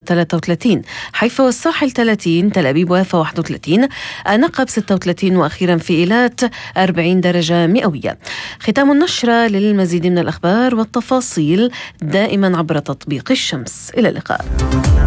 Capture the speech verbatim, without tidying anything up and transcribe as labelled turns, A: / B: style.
A: ثلاثة وثلاثين، حيفا والساحل ثلاثين، تل أبيب ويافا واحد وثلاثين، النقب ستة وثلاثين، وأخيرا في إيلات أربعين درجة مئوية. ختام النشرة. للمزيد من الأخبار والتفاصيل دائما عبر تطبيق الشمس. إلى اللقاء.